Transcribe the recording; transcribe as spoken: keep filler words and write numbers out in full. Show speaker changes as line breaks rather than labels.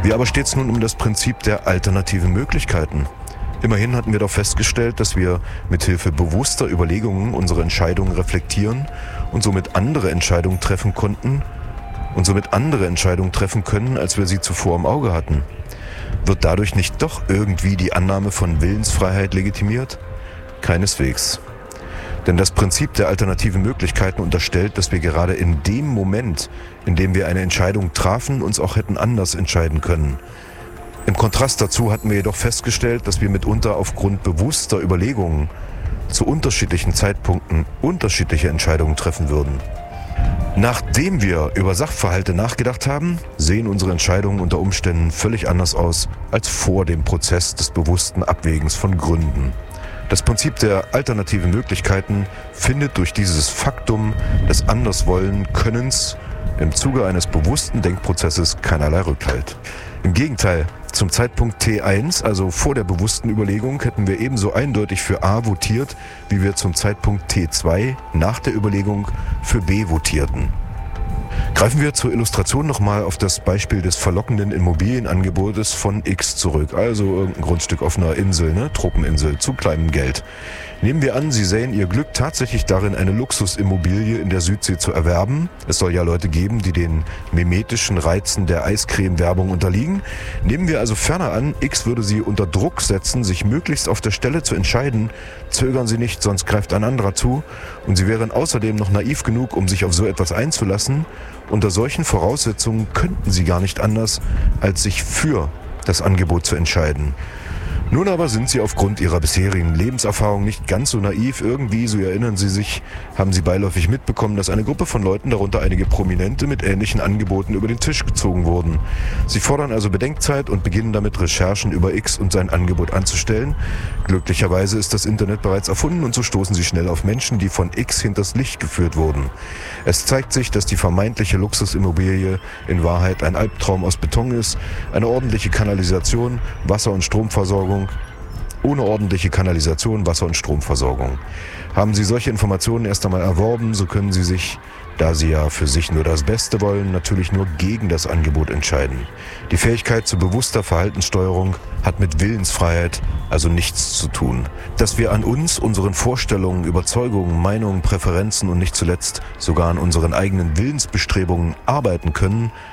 Wie aber steht's nun um das Prinzip der alternativen Möglichkeiten? Immerhin hatten wir doch festgestellt, dass wir mithilfe bewusster Überlegungen unsere Entscheidungen reflektieren und somit andere Entscheidungen treffen konnten und somit andere Entscheidungen treffen können, als wir sie zuvor im Auge hatten. Wird dadurch nicht doch irgendwie die Annahme von Willensfreiheit legitimiert? Keineswegs. Denn das Prinzip der alternativen Möglichkeiten unterstellt, dass wir gerade in dem Moment, in dem wir eine Entscheidung trafen, uns auch hätten anders entscheiden können. Im Kontrast dazu hatten wir jedoch festgestellt, dass wir mitunter aufgrund bewusster Überlegungen zu unterschiedlichen Zeitpunkten unterschiedliche Entscheidungen treffen würden. Nachdem wir über Sachverhalte nachgedacht haben, sehen unsere Entscheidungen unter Umständen völlig anders aus als vor dem Prozess des bewussten Abwägens von Gründen. Das Prinzip der alternativen Möglichkeiten findet durch dieses Faktum des Anderswollen-Könnens im Zuge eines bewussten Denkprozesses keinerlei Rückhalt. Im Gegenteil, zum Zeitpunkt T eins, also vor der bewussten Überlegung, hätten wir ebenso eindeutig für A votiert, wie wir zum Zeitpunkt T zwei nach der Überlegung für B votierten. Greifen wir zur Illustration nochmal auf das Beispiel des verlockenden Immobilienangebotes von X zurück. Also irgendein Grundstück auf einer Insel, ne? Tropeninsel, zu kleinem Geld. Nehmen wir an, Sie sähen Ihr Glück tatsächlich darin, eine Luxusimmobilie in der Südsee zu erwerben. Es soll ja Leute geben, die den mimetischen Reizen der Eiscreme-Werbung unterliegen. Nehmen wir also ferner an, X würde Sie unter Druck setzen, sich möglichst auf der Stelle zu entscheiden. Zögern Sie nicht, sonst greift ein anderer zu. Und Sie wären außerdem noch naiv genug, um sich auf so etwas einzulassen. Unter solchen Voraussetzungen könnten Sie gar nicht anders, als sich für das Angebot zu entscheiden. Nun aber sind Sie aufgrund Ihrer bisherigen Lebenserfahrung nicht ganz so naiv. Irgendwie, so erinnern Sie sich, haben Sie beiläufig mitbekommen, dass eine Gruppe von Leuten, darunter einige Prominente, mit ähnlichen Angeboten über den Tisch gezogen wurden. Sie fordern also Bedenkzeit und beginnen damit, Recherchen über X und sein Angebot anzustellen. Glücklicherweise ist das Internet bereits erfunden und so stoßen Sie schnell auf Menschen, die von X hinters Licht geführt wurden. Es zeigt sich, dass die vermeintliche Luxusimmobilie in Wahrheit ein Albtraum aus Beton ist, eine ordentliche Kanalisation, Wasser- und Stromversorgung, ohne ordentliche Kanalisation, Wasser- und Stromversorgung. Haben Sie solche Informationen erst einmal erworben, so können Sie sich, da Sie ja für sich nur das Beste wollen, natürlich nur gegen das Angebot entscheiden. Die Fähigkeit zu bewusster Verhaltenssteuerung hat mit Willensfreiheit also nichts zu tun. Dass wir an uns, unseren Vorstellungen, Überzeugungen, Meinungen, Präferenzen und nicht zuletzt sogar an unseren eigenen Willensbestrebungen arbeiten können,